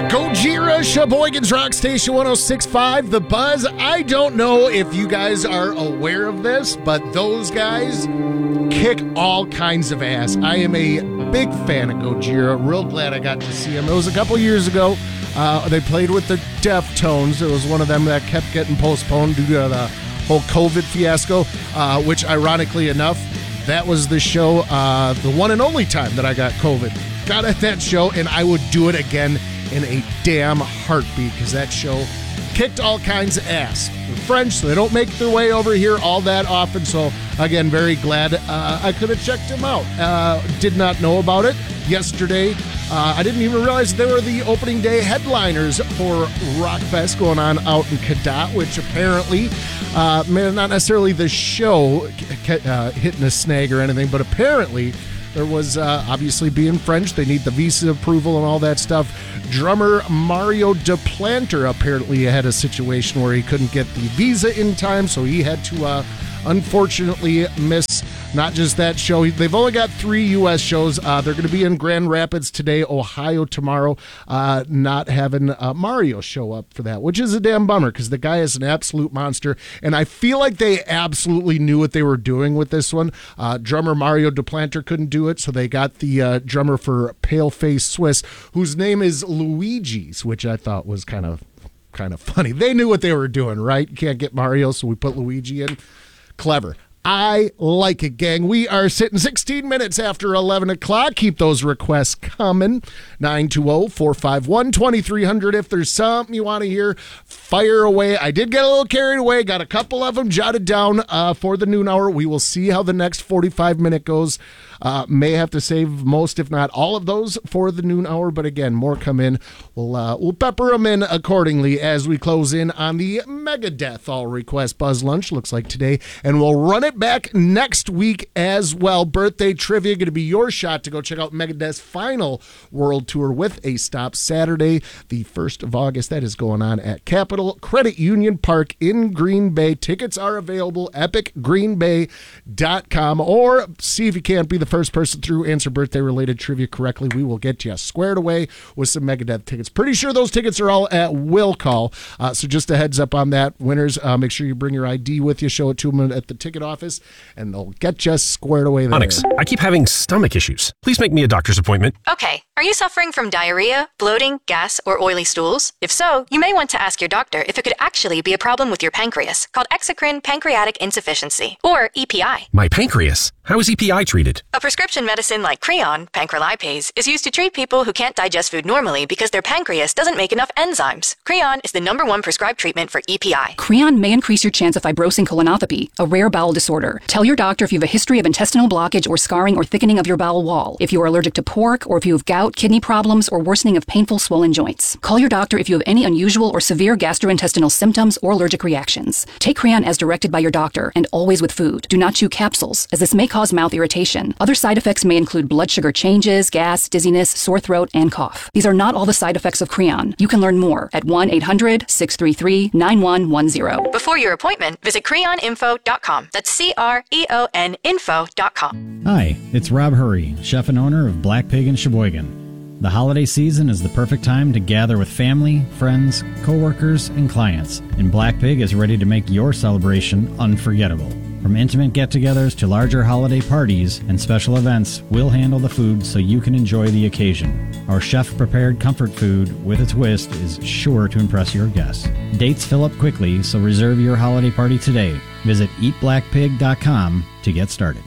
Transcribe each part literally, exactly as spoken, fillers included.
Gojira, Sheboygan's Rock Station one oh six point five, The Buzz. I don't know if you guys are aware of this, but those guys kick all kinds of ass. I am a big fan of Gojira. Real glad I got to see them. It was a couple years ago. Uh, they played with the Deftones. It was one of them that kept getting postponed due to the whole COVID fiasco, uh, which ironically enough, that was the show, uh, the one and only time that I got COVID. Got at that show, and I would do it again in a damn heartbeat because that show kicked all kinds of ass. They're French, so they don't make their way over here all that often. So, again, very glad uh, I could have checked them out. Uh, did not know about it yesterday. Uh, I didn't even realize they were the opening day headliners for Rockfest going on out in Cadott, which apparently, uh, not necessarily the show uh, hitting a snag or anything, but apparently there was, uh, obviously being French, they need the visa approval and all that stuff. Drummer Mario Duplanter apparently had a situation where he couldn't get the visa in time, so he had to uh, unfortunately miss not just that show. They've only got three U S shows. Uh, they're going to be in Grand Rapids today, Ohio tomorrow, uh, not having uh, Mario show up for that, which is a damn bummer because the guy is an absolute monster, and I feel like they absolutely knew what they were doing with this one. Uh, drummer Mario Duplanter couldn't do it, so they got the uh, drummer for Paleface Swiss, whose name is Luigi's, which I thought was kind of kind of funny. They knew what they were doing, right? You can't get Mario, so we put Luigi in. Clever. I like it, gang. We are sitting sixteen minutes after eleven o'clock. Keep those requests coming. nine two zero, four five one, two three zero zero. If there's something you want to hear, fire away. I did get a little carried away. Got a couple of them jotted down uh, for the noon hour. We will see how the next forty-five minute goes. Uh, may have to save most, if not all of those for the noon hour. But again, more come in. We'll, uh, we'll pepper them in accordingly as we close in on the Megadeth All Request Buzz Lunch. Looks like today. And we'll run it back next week as well. Birthday trivia going to be your shot to go check out Megadeth's final world tour with a stop Saturday, the first of August. That is going on at Capital Credit Union Park in Green Bay. Tickets are available, epic green bay dot com, or see if you can't be the first person through answer birthday related trivia correctly. We will get you squared away with some Megadeth tickets. Pretty sure those tickets are all at will call. Uh, so just a heads up on that. Winners, uh, make sure you bring your I D with you. Show it to them at the ticket office, and they'll get you squared away there. Onyx, I keep having stomach issues. Please make me a doctor's appointment. Okay. Are you suffering from diarrhea, bloating, gas, or oily stools? If so, you may want to ask your doctor if it could actually be a problem with your pancreas, called exocrine pancreatic insufficiency, or E P I. My pancreas? How is E P I treated? A prescription medicine like Creon, pancrelipase, is used to treat people who can't digest food normally because their pancreas doesn't make enough enzymes. Creon is the number one prescribed treatment for E P I. Creon may increase your chance of fibrosing colonopathy, a rare bowel disorder. Tell your doctor if you have a history of intestinal blockage or scarring or thickening of your bowel wall, if you are allergic to pork, or if you have gout, kidney problems, or worsening of painful swollen joints. Call your doctor if you have any unusual or severe gastrointestinal symptoms or allergic reactions. Take Creon as directed by your doctor, and always with food. Do not chew capsules, as this may cause mouth irritation. Other side effects may include blood sugar changes, gas, dizziness, sore throat, and cough. These are not all the side effects of Creon. You can learn more at one eight hundred, six three three, nine one one zero. Before your appointment, visit creon info dot com. That's C R E O N info dot com. Hi, it's Rob Hurry, chef and owner of Black Pig in Sheboygan. The holiday season is the perfect time to gather with family, friends, coworkers, and clients, and Black Pig is ready to make your celebration unforgettable. From intimate get-togethers to larger holiday parties and special events, we'll handle the food so you can enjoy the occasion. Our chef-prepared comfort food with a twist is sure to impress your guests. Dates fill up quickly, so reserve your holiday party today. Visit eat black pig dot com to get started.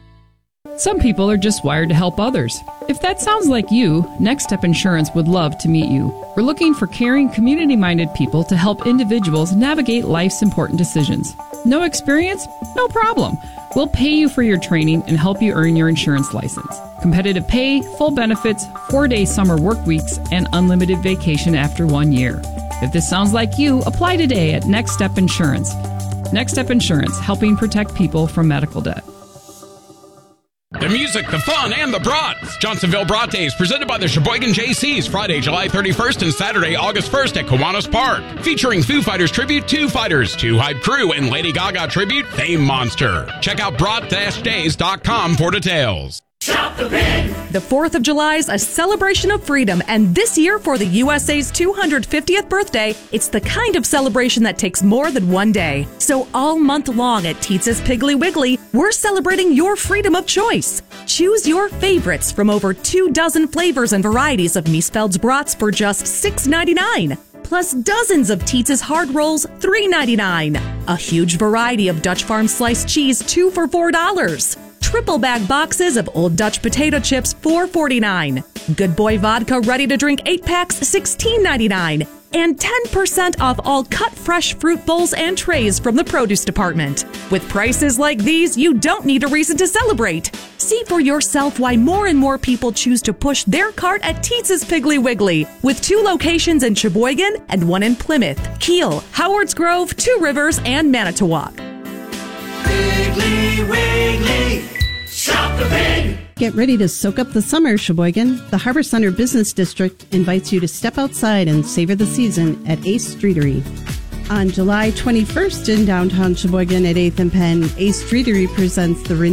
Some people are just wired to help others. If that sounds like you, Next Step Insurance would love to meet you. We're looking for caring, community-minded people to help individuals navigate life's important decisions. No experience? No problem. We'll pay you for your training and help you earn your insurance license. Competitive pay, full benefits, four-day summer work weeks, and unlimited vacation after one year. If this sounds like you, apply today at Next Step Insurance. Next Step Insurance, helping protect people from medical debt. The music, the fun, and the brats. Johnsonville Brat Days, presented by the Sheboygan J Cs, Friday, July thirty-first and Saturday, August first at Kiwanis Park. Featuring Foo Fighters tribute, Two Fighters, Two Hype Crew, and Lady Gaga tribute, Fame Monster. Check out brat dash days dot com for details. Shop the Pig! The fourth of July is a celebration of freedom, and this year for the U S A's two hundred fiftieth birthday, it's the kind of celebration that takes more than one day. So all month long at Teetz's Piggly Wiggly, we're celebrating your freedom of choice. Choose your favorites from over two dozen flavors and varieties of Miesfeld's brats for just six ninety-nine. Plus dozens of Teetz's hard rolls, three ninety-nine. A huge variety of Dutch Farm sliced cheese, two for four dollars. Triple bag boxes of Old Dutch potato chips, four forty-nine. Good Boy vodka ready to drink eight packs, sixteen ninety-nine. And ten percent off all cut fresh fruit bowls and trays from the produce department. With prices like these, you don't need a reason to celebrate. See for yourself why more and more people choose to push their cart at Teetz's Piggly Wiggly, with two locations in Sheboygan and one in Plymouth, Kiel, Howards Grove, Two Rivers, and Manitowoc. Piggly Wiggly, shop the pig! Get ready to soak up the summer, Sheboygan. The Harbor Center Business District invites you to step outside and savor the season at Ace Streetery. On July twenty-first in downtown Sheboygan at eighth and Penn, Ace Streetery presents the